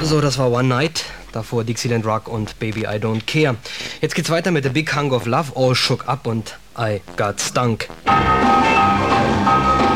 So, das war One Night, davor Dixieland Rock und Baby I Don't Care. Jetzt geht's weiter mit The Big Hunk of Love, All Shook Up und I Got Stunk.